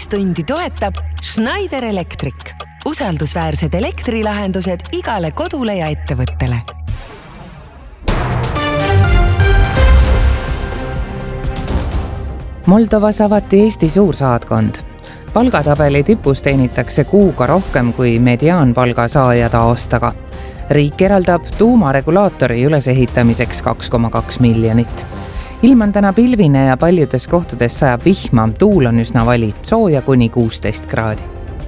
Business-tundi toetab Schneider Electric. Usaldusväärsed elektrilahendused igale kodule ja ettevõttele. Moldovas avati Eesti suursaatkond. Palgatabeli tipus teenitakse kuuga rohkem kui mediaanpalga saajad aastaga. Riik eraldab tuumaregulaatori ülesehitamiseks 2,2 miljonit. Ilm on täna pilvine ja paljudes kohtades sajab vihma, tuul on üsna vali, sooja kuni 16 kraadi.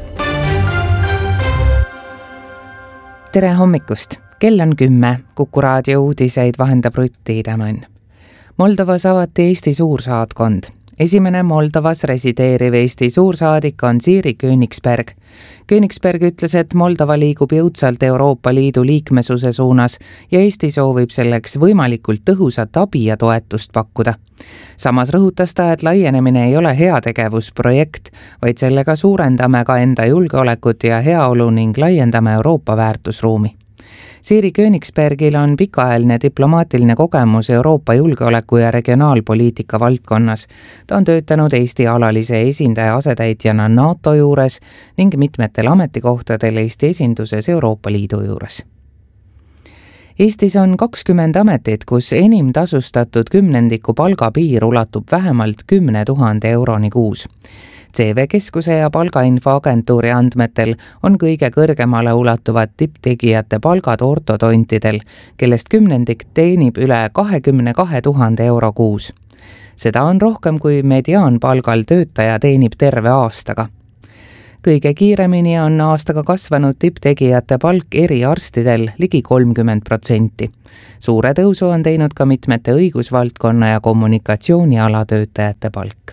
Tere hommikust! Kell on 10, Kuku raadio uudiseid vahendab Rutt Tiidemann. Moldovas avati Eesti suursaatkond. Esimene Moldovas resideeriv Eesti suursaadik on Siiri Königsberg. Königsberg ütles, et Moldova liigub jõudsalt Euroopa Liidu liikmesuse suunas ja Eesti soovib selleks võimalikult tõhusat abi ja toetust pakkuda. Samas rõhutas ta, et laienemine ei ole heategevusprojekt, vaid sellega suurendame ka enda julgeolekut ja heaolu ning laiendame Euroopa väärtusruumi. Siiri Königsbergil on pikaajaline diplomaatiline kogemus Euroopa julgeoleku ja regionaalpoliitika valdkonnas. Ta on töötanud Eesti alalise esindaja asetäitjana NATO juures ning mitmetel ametikohtadel Eesti esinduses Euroopa Liidu juures. Eestis on 20 ametit, kus enim tasustatud kümnendiku palgapiir ulatub vähemalt 10 000 euroni kuus. CV Keskuse ja palgainfoagentuuri andmetel on kõige kõrgemale ulatuvad tipptegijate palgad ortodontidel, kellest kümnendik teenib üle 22 000 euro kuus. Seda on rohkem kui mediaanpalgal töötaja teenib terve aastaga. Kõige kiiremini on aastaga kasvanud tipptegijate palk eriarstidel ligi 30%. Suure tõusu on teinud ka mitmete õigusvaldkonna ja kommunikatsiooniala töötajate palk.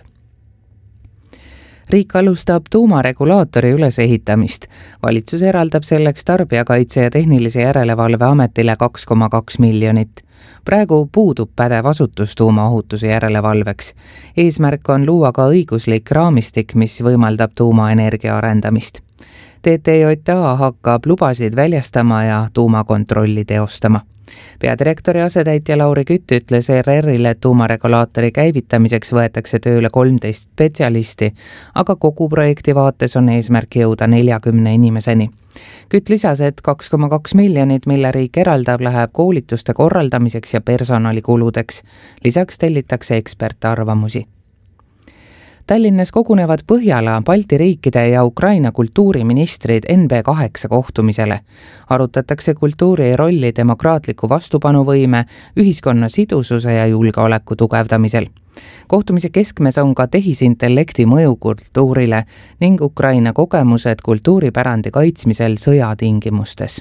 Riik alustab tuumaregulaatori ülesehitamist. Valitsus eraldab selleks Tarbijakaitse ja Tehnilise Järelevalve Ametile 2,2 miljonit. Praegu puudub pädev asutus tuumaohutuse järelevalveks. Eesmärk on luua ka õiguslik raamistik, mis võimaldab tuumaenergia arendamist. TTJA hakkab lubasid väljastama ja tuumakontrolli teostama. Peadirektori asetäitja Lauri Kütt ütles ERR-ile, et tuumaregulaatori käivitamiseks võetakse tööle 13 spetsialisti, aga kogu projekti vaates on eesmärk jõuda 40 inimeseni. Kütt lisas, et 2,2 miljonit, mille riik eraldab, läheb koolituste korraldamiseks ja personalikuludeks. Lisaks tellitakse ekspertarvamusi. Tallinnas kogunevad Põhjala, Balti riikide ja Ukraina kultuuriministrid NB8 kohtumisele. Arutatakse kultuuri rolli demokraatliku vastupanuvõime, ühiskonna sidususe ja julgeoleku tugevdamisel. Kohtumise keskmes on ka tehisintellekti mõju kultuurile ning Ukraina kogemused kultuuripärandi kaitsmisel sõjatingimustes.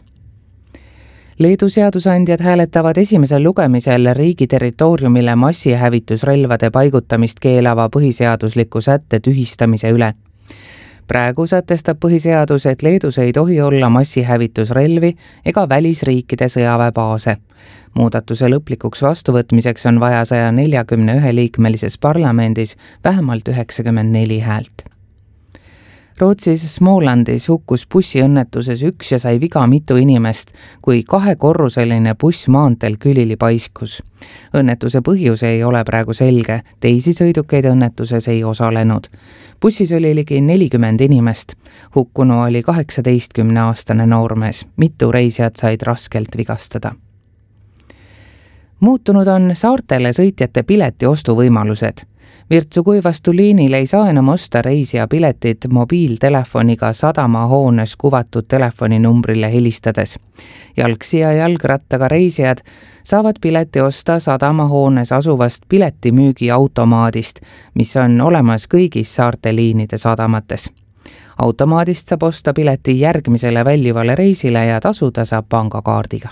Leedu seadusandjad hääletavad esimesel lugemisel riigi territooriumile massihävitusrelvade paigutamist keelava põhiseadusliku sätte tühistamise üle. Praegu sätestab põhiseadus, et Leedus ei tohi olla massihävitusrelvi ega välisriikide sõjaväebaase. Muudatuse lõplikuks vastuvõtmiseks on vaja 141 liikmelises parlamendis vähemalt 94 häält. Rootsis Smålandis hukkus bussiõnnetuses üks ja sai viga mitu inimest, kui 2-korruseline buss maanteel külili paiskus. Õnnetuse põhjus ei ole praegu selge, teisi sõidukeid õnnetuses ei osalenud. Bussis oli ligi 40 inimest. Hukkunu oli 18-aastane noormees, mitu reisijat said raskelt vigastada. Muutunud on saartele sõitjate pileti ostuvõimalused. Virtsu-Kuivastu liinil ei saa enam osta reisija piletit mobiiltelefoniga sadamahoones kuvatud telefoninumbrile helistades. Jalgsi ja jalgrattaga reisijad saavad pileti osta sadamahoones asuvast piletimüügiautomaadist, mis on olemas kõigis saarte liinide sadamates. Automaadist saab osta pileti järgmisele väljuvale reisile ja tasuda saab pangakaardiga.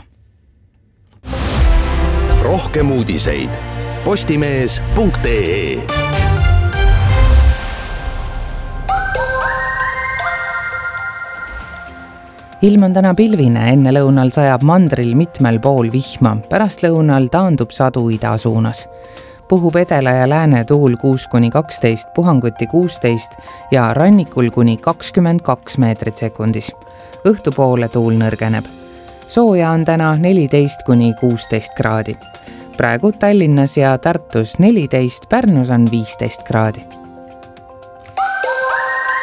Rohkem uudiseid postimees.ee. Ilm on täna pilvine, enne lõunal sajab mandril mitmel pool vihma, pärast lõunal taandub sadu ida suunas. Puhub edela ja lääne tuul 6-12, puhanguti 16 ja rannikul kuni 22 meetrit sekundis. Õhtupoole tuul nõrgeneb. Sooja on täna 14-16 kraadi. Praegu Tallinnas ja Tartus 14, Pärnus on 15 kraadi.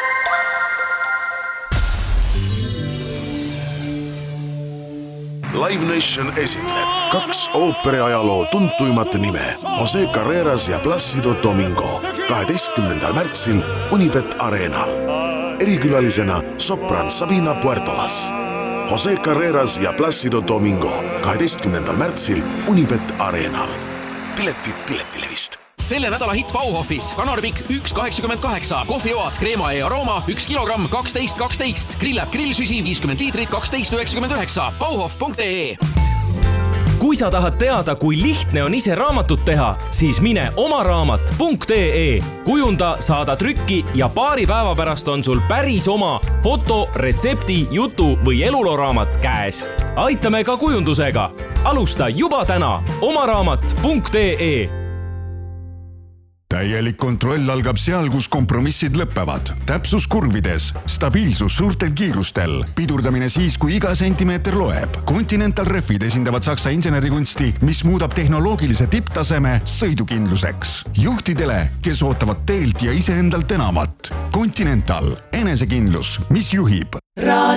Live Nation esitleb 2 ooperiajaloo tuntuimat nime Jose Carreras ja Plácido Domingo 12. märtsil Unibet Arenal. Erikülalisena sopran Sabina Puertolas. Jose Carreras ja Plácido Domingo 12. märtsil Unibet Arenal. Piletid Piletilevist. Selle nädala hitt Bauhofis. Kanarpikk 1,88, kohvioad, kreema ja arooma 1 kilogramm 12,12, grillab grillsüsi 50 liitrit 12,99, bauhof.ee. Kui sa tahad teada, kui lihtne on ise raamatut teha, siis mine omaraamat.ee. Kujunda, saada trükki ja paari päeva pärast on sul päris oma foto, retsepti, jutu või eluloraamat käes. Aitame ka kujundusega. Alusta juba täna omaraamat.ee. Täielik kontroll algab seal, kus kompromissid lõppevad. Täpsus kurvides, stabiilsus suurtel kiirustel, pidurdamine siis, kui iga sentimeeter loeb. Continental Refid esindavad Saksa insenerikunsti, mis muudab tehnoloogilise tipptaseme sõidukindluseks. Juhtidele, kes ootavad teelt ja iseendalt enamat. Continental, enesekindlus, mis juhib.